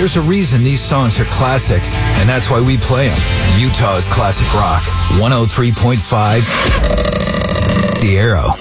There's a reason these songs are classic, and that's why we play them. Utah's classic rock, 103.5, The Arrow.